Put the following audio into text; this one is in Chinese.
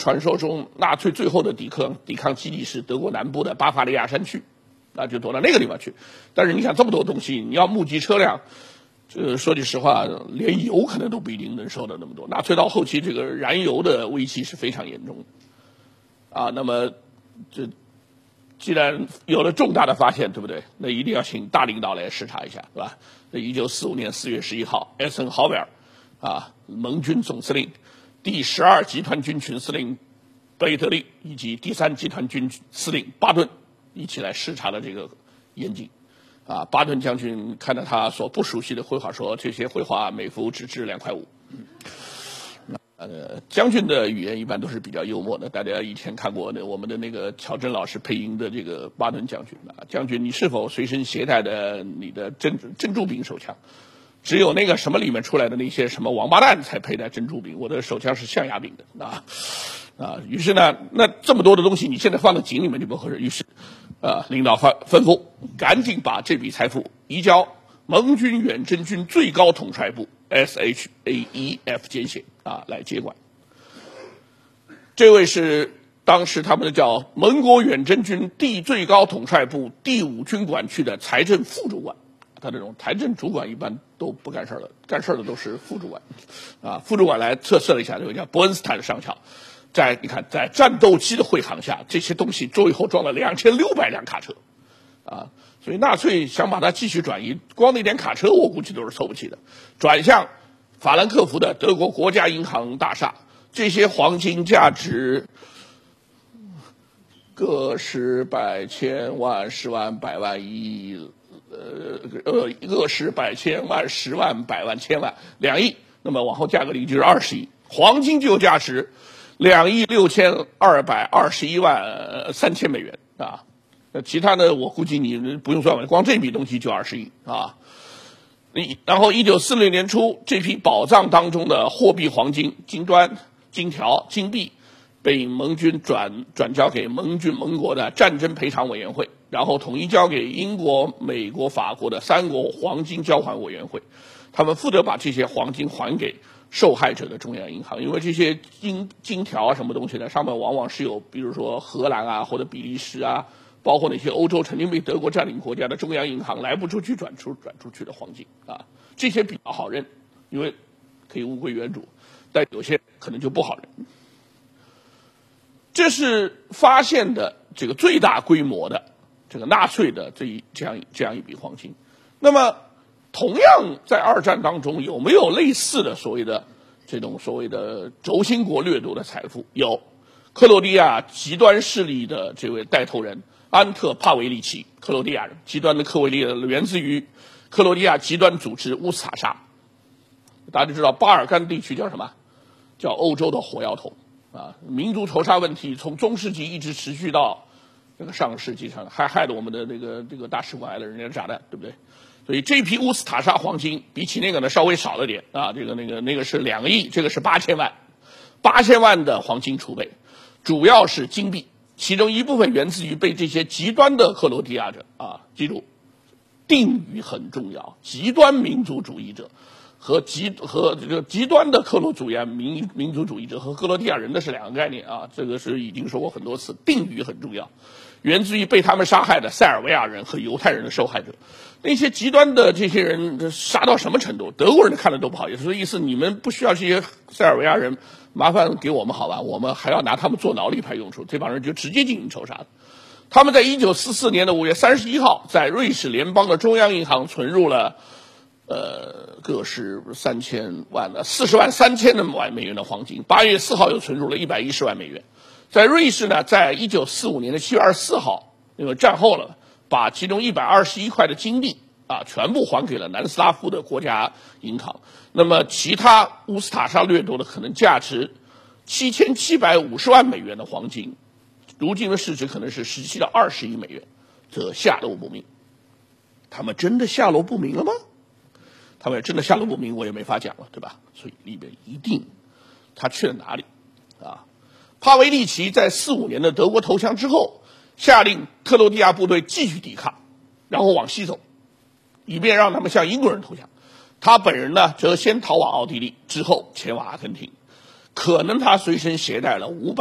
传说中，纳粹最后的抵抗基地是德国南部的巴伐利亚山区，那就躲到那个地方去。但是你想这么多东西，你要募集车辆，说句实话，连油可能都不一定能收到那么多。纳粹到后期，这个燃油的危机是非常严重的，啊，那么既然有了重大的发现，对不对？那一定要请大领导来视察一下，对吧？那1945年4月11号，艾森豪威尔，啊，盟军总司令，第12集团军群司令贝利特利以及第3集团军司令巴顿一起来视察了这个演景。啊，巴顿将军看到他所不熟悉的绘画说：“这些绘画每幅只值2块5。”将军的语言一般都是比较幽默的。大家以前看过我们的那个乔真老师配音的这个巴顿将军啊，将军，你是否随身携带的你的珍珠柄手枪？只有那个什么里面出来的那些什么王八蛋才佩戴珍珠柄，我的手枪是象牙柄的啊。于是呢，那这么多的东西，你现在放到井里面就不合适。于是，领导吩咐，赶紧把这笔财富移交盟军远征军最高统帅部 SHAEF 简写啊来接管。这位是当时他们叫盟国远征军最高统帅部第5军管区的财政副主管。他这种财政主管一般都不干事了，干事的都是副主管，啊，副主管来测试了一下，这个叫伯恩斯坦上校，你看，在战斗机的护航下，这些东西最后装了2600辆卡车，啊，所以纳粹想把它继续转移，光那点卡车我估计都是凑不齐的，转向法兰克福的德国国家银行大厦，这些黄金价值个十百千万十万百万亿。个十百千万十万百万千万2亿，那么往后加个零就是20亿，黄金就价值2亿6221万3000美元啊。其他的我估计你不用算了，光这笔东西就20亿啊。然后1946年初，这批宝藏当中的货币黄金、金砖、金条、金币被盟军转交给盟国的战争赔偿委员会，然后统一交给英国、美国、法国的3国黄金交换委员会，他们负责把这些黄金还给受害者的中央银行，因为这些金条啊什么东西的上面往往是有，比如说荷兰啊或者比利时啊，包括那些欧洲曾经被德国占领国家的中央银行来不出去转出去的黄金啊，这些比较好认，因为可以物归原主，但有些可能就不好认。这是发现的这个最大规模的这个纳粹的这样一笔黄金。那么，同样在2战当中有没有类似的所谓的这种所谓的轴心国掠夺的财富？有，克罗地亚极端势力的这位带头人安特帕维利奇，克罗地亚人，极端的科维利源自于克罗地亚极端组织乌斯塔沙。大家就知道巴尔干地区叫什么？叫欧洲的火药头。啊，民族仇杀问题从中世纪一直持续到这个上个世纪上，还害得我们的这个大使馆挨了人家的炸弹，对不对？所以这批乌斯塔沙黄金比起那个呢稍微少了点啊，那个是2个亿，这个是8000万，8000万的黄金储备，主要是金币，其中一部分源自于被这些极端的克罗地亚者啊，记住，定语很重要，极端民族主义者。和这个极端的克罗主义民族主义者和克罗地亚人的是2个概念啊，这个是已经说过很多次，定语很重要，源自于被他们杀害的塞尔维亚人和犹太人的受害者。那些极端的这些人杀到什么程度？德国人看了都不好意思，说意思你们不需要这些塞尔维亚人，麻烦给我们好吧，我们还要拿他们做劳力派用处，这帮人就直接进行仇杀。他们在1944年的5月31号，在瑞士联邦的中央银行存入了。个是3000万的40万3000万美元的黄金，8月4号又存入了110万美元。在瑞士呢，在1945年的7月24号，因为战后了，把其中121块的金币啊全部还给了南斯拉夫的国家银行。那么其他乌斯塔沙掠夺的可能价值7750万美元的黄金，如今的市值可能是17到20亿美元，则下落不明。他们真的下落不明了吗？他们真的下落不明，我也没法讲了，对吧？所以里边一定他去了哪里啊？帕维利奇在45年的德国投降之后，下令克罗地亚部队继续抵抗，然后往西走，以便让他们向英国人投降。他本人呢，则先逃往奥地利，之后前往阿根廷。可能他随身携带了500